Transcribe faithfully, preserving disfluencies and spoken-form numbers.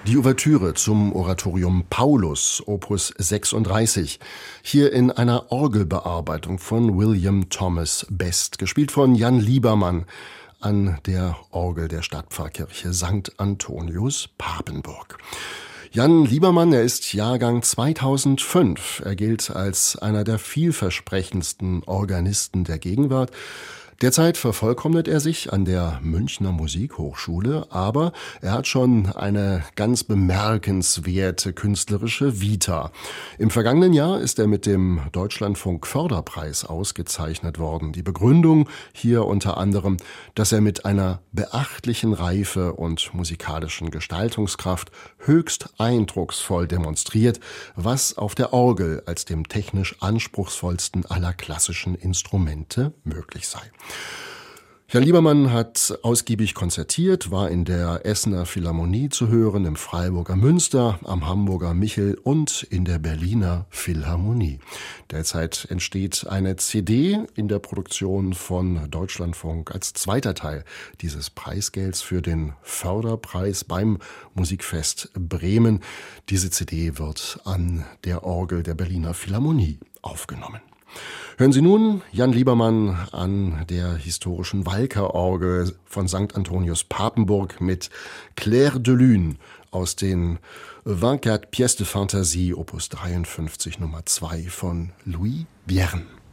Die Ouvertüre zum Oratorium Paulus, Opus sechsunddreißig, hier in einer Orgelbearbeitung von William Thomas Best, gespielt von Jan Liebermann an der Orgel der Stadtpfarrkirche Sankt Antonius Papenburg. Jan Liebermann, er ist Jahrgang zweitausendfünf. Er gilt als einer der vielversprechendsten Organisten der Gegenwart. Derzeit vervollkommnet er sich an der Münchner Musikhochschule, aber er hat schon eine ganz bemerkenswerte künstlerische Vita. Im vergangenen Jahr ist er mit dem Deutschlandfunk Förderpreis ausgezeichnet worden. Die Begründung hier unter anderem, dass er mit einer beachtlichen Reife und musikalischen Gestaltungskraft höchst eindrucksvoll demonstriert, was auf der Orgel als dem technisch anspruchsvollsten aller klassischen Instrumente möglich sei. Jan Liebermann hat ausgiebig konzertiert, war in der Essener Philharmonie zu hören, im Freiburger Münster, am Hamburger Michel und in der Berliner Philharmonie. Derzeit entsteht eine C D in der Produktion von Deutschlandfunk als zweiter Teil dieses Preisgelds für den Förderpreis beim Musikfest Bremen. Diese C D wird an der Orgel der Berliner Philharmonie aufgenommen. Hören Sie nun Jan Liebermann an der historischen Walker-Orgel von Sankt Antonius Papenburg mit Clair de Lune aus den vierundzwanzig Pièces de Fantasie, Opus dreiundfünfzig Nummer zwei von Louis Vierne.